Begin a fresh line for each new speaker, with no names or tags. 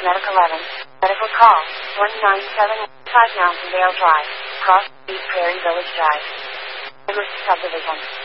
Medical 11. Medical call, 1975 Mountain Vale Drive, Cross East Prairie Village Drive. Subdivision.